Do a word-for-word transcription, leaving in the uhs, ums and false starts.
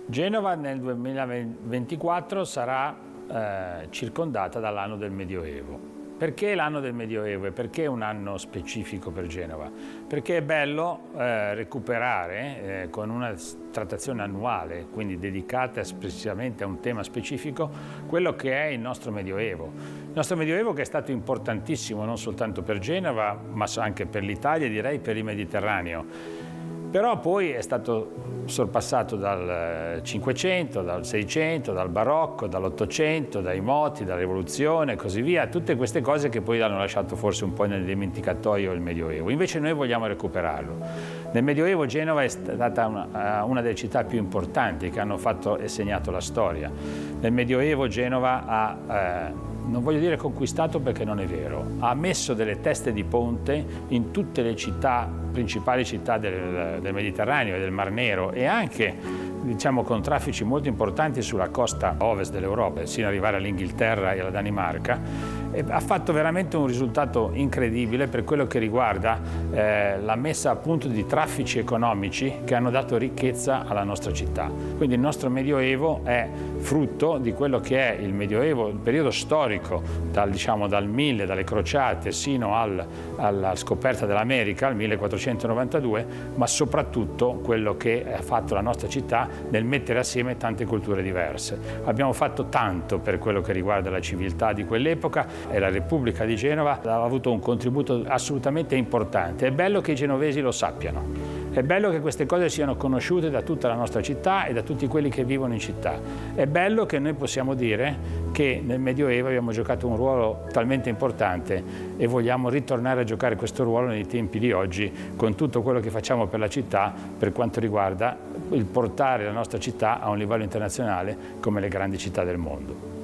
Genova nel duemilaventiquattro sarà eh, circondata dall'anno del Medioevo. Perché l'anno del Medioevo e perché un anno specifico per Genova? Perché è bello eh, recuperare eh, con una trattazione annuale, quindi dedicata espressivamente a un tema specifico, quello che è il nostro Medioevo. Il nostro Medioevo che è stato importantissimo non soltanto per Genova, ma anche per l'Italia e direi per il Mediterraneo. Però poi è stato sorpassato dal Cinquecento, dal Seicento, dal Barocco, dall'Ottocento, dai moti, dalla Rivoluzione e così via, tutte queste cose che poi hanno lasciato forse un po' nel dimenticatoio il Medioevo. Invece noi vogliamo recuperarlo. Nel Medioevo Genova è stata una, una delle città più importanti che hanno fatto e segnato la storia. Nel Medioevo Genova ha, eh, non voglio dire conquistato perché non è vero, ha messo delle teste di ponte in tutte le città, principali città del, del Mediterraneo e del Mar Nero e anche diciamo con traffici molto importanti sulla costa ovest dell'Europa, sino ad arrivare all'Inghilterra e alla Danimarca. E ha fatto veramente un risultato incredibile per quello che riguarda eh, la messa a punto di traffici economici che hanno dato ricchezza alla nostra città. Quindi il nostro Medioevo è frutto di quello che è il Medioevo, il periodo storico dal, diciamo, dal mille, dalle crociate sino al, alla scoperta dell'America, al millequattrocentonovantadue, ma soprattutto quello che ha fatto la nostra città nel mettere assieme tante culture diverse. Abbiamo fatto tanto per quello che riguarda la civiltà di quell'epoca e la Repubblica di Genova ha avuto un contributo assolutamente importante. È bello che i genovesi lo sappiano. È bello che queste cose siano conosciute da tutta la nostra città e da tutti quelli che vivono in città. È bello che noi possiamo dire che nel Medioevo abbiamo giocato un ruolo talmente importante e vogliamo ritornare a giocare questo ruolo nei tempi di oggi con tutto quello che facciamo per la città per quanto riguarda il portare la nostra città a un livello internazionale come le grandi città del mondo.